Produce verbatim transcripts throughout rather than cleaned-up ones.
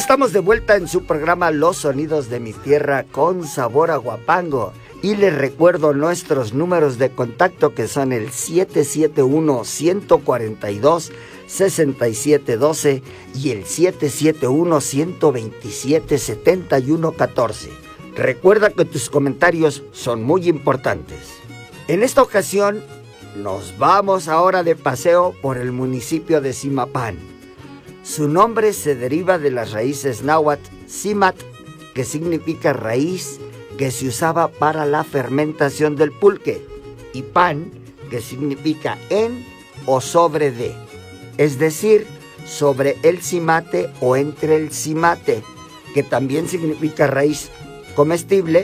estamos de vuelta en su programa Los Sonidos de mi Tierra con sabor a Huapango. Y les recuerdo nuestros números de contacto que son el siete siete uno, uno cuatro dos, seis siete uno dos y el siete siete uno, uno dos siete, siete uno uno cuatro. Recuerda que tus comentarios son muy importantes. En esta ocasión nos vamos ahora de paseo por el municipio de Zimapán. Su nombre se deriva de las raíces náhuatl Zimat, que significa raíz, que se usaba para la fermentación del pulque, y pan, que significa en o sobre de, es decir, sobre el cimate o entre el cimate, que también significa raíz comestible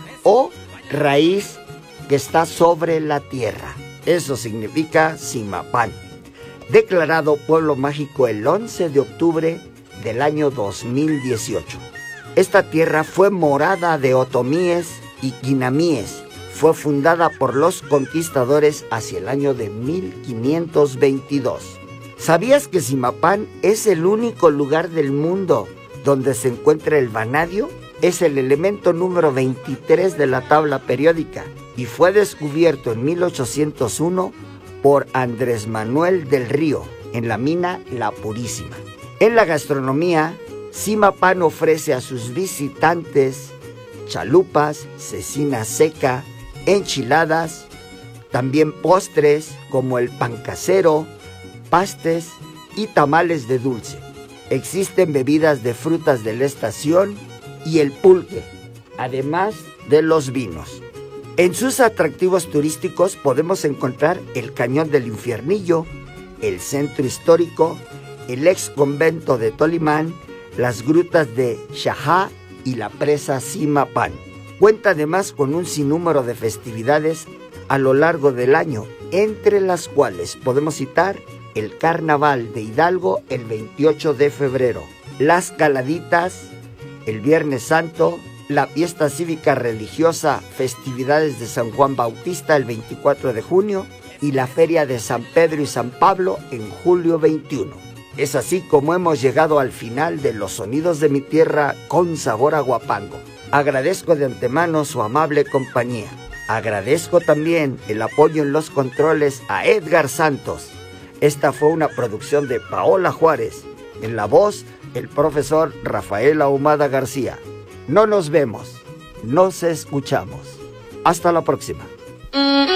o raíz que está sobre la tierra. Eso significa Zimapán. Declarado pueblo mágico el once de octubre del año dos mil dieciocho. Esta tierra fue morada de otomíes y quinamíes. Fue fundada por los conquistadores hacia el año de mil quinientos veintidós. ¿Sabías que Zimapán es el único lugar del mundo donde se encuentra el vanadio? Es el elemento número veintitrés de la tabla periódica y fue descubierto en mil ochocientos uno por Andrés Manuel del Río en la mina La Purísima. En la gastronomía, Zimapán ofrece a sus visitantes chalupas, cecina seca, enchiladas, también postres como el pan casero, pastes y tamales de dulce. Existen bebidas de frutas de la estación y el pulque, además de los vinos. En sus atractivos turísticos podemos encontrar el Cañón del Infiernillo, el Centro Histórico, el ex convento de Tolimán, las grutas de Xajá y la presa Zimapán. Cuenta además con un sinnúmero de festividades a lo largo del año, entre las cuales podemos citar el Carnaval de Hidalgo el veintiocho de febrero, las Caladitas el Viernes Santo, la fiesta cívica religiosa, festividades de San Juan Bautista el veinticuatro de junio y la feria de San Pedro y San Pablo en julio veintiuno. Es así como hemos llegado al final de Los Sonidos de mi Tierra con sabor a Huapango. Agradezco de antemano su amable compañía. Agradezco también el apoyo en los controles a Edgar Santos. Esta fue una producción de Paola Juárez. En la voz, el profesor Rafael Ahumada García. No nos vemos, nos escuchamos. Hasta la próxima.